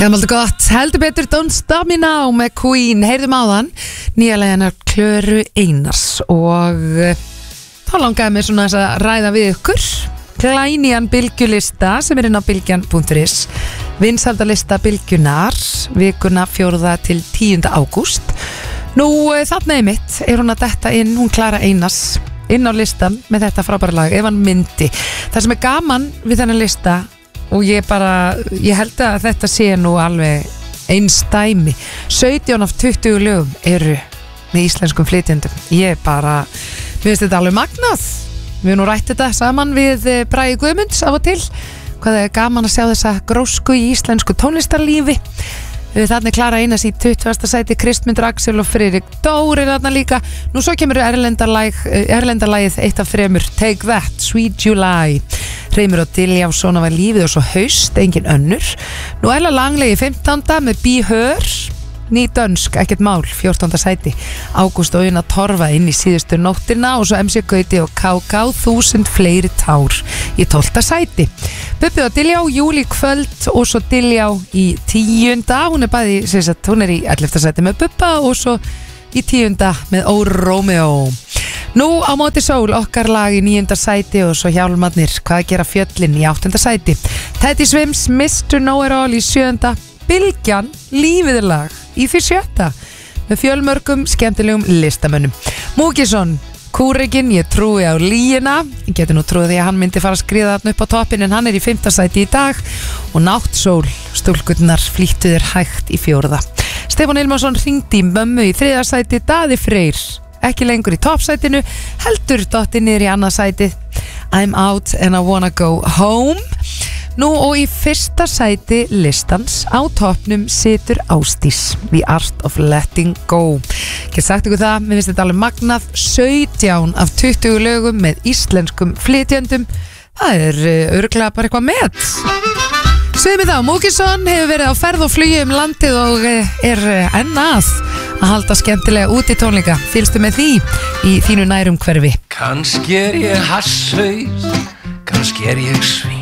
Gammalt og gott, heldur betur Don't Stop Me Now með Queen. Heyrðum áðan nýja lagina Klöru Einars og þá langaði mér svona að ræða við ykkur glænýjan bylgjulista sem inn á bylgjan.is, vinsældalista bylgjunar vikuna 4. til 10. ágúst. Nú þarna mitt hún að detta inn, hún Klara Einars inn á listan með þetta frábæra lag Ef hann myndi. Það sem gaman við þennan lista og ég held að þetta sé nú alveg einstæmi, 17 af 20 lögum eru með íslenskum flytjendum. Mér finnst þetta alveg magnað. Við erum nú rætt þetta saman við Bragi Guðmunds af og til, hvað er gaman að sjá þessa grósku í íslensku tónlistarlífi. Þannig Klara Einars í 20. sæti, Kristmundur Axel og Friðrik Dór er þarna líka. Nú svo kemur erlendarlagið eitt af 3, Take That, Sweet July. Reymur og Diljá, Svona var lífið og svo Haust, engin önnur. Nú Ella Langley í 15. með Be Her, ný dönsk, ekkert mál, 14. sæti. Ágúst og Una Torfa inn í síðustu nóttina og svo MC Gauti og KK, 1000 fleiri tár í 12. sæti. Bubbi og Diljá, Júli kvöld og svo Diljá í 10. Hún er í 11. sæti með Bubba og svo í 10. með Ó Rómeó. Nú á móti sól, okkar lag í 9. sæti og svo Hjálmarnir, Hvað gera fjöllin í 8. sæti. Teddy Swims, Mr. Know-it-all í 7. Bylgjan, Lífið er lag í því 7. með fjölmörgum skemmtilegum listamönnum. Múkisson, Kúrekinn, Ég trúi á lýina. Ég geti nú trúið því að hann myndi fara að skriða þarna upp á toppin en hann er í 5. sæti í dag. Og Náttsól, Stúlkurnar flýttu þér hægt í 4. Stefán Ilmarsson hringdi í mömmu í 3. sæti. Daði Freyr ekki lengur í toppsætinu, heldur dotti niður í annað sæti. I'm out and I wanna go home. Nú og í 1. sæti listans á toppnum situr Ásdís, The Art of Letting Go. Get sagt ykkur það, mér finnst þetta alveg magnað, 17 af 20 lögum með íslenskum flytjendum. Það er örugglega bara eitthvað met. Sveimi þá, Múkisson hefur verið á ferð og flugi landið og er enn að halda skemmtilega út í tónleika. Fylgstu með því í þínu nærumhverfi. Kannski er ég hasshaus, kannski er ég svín.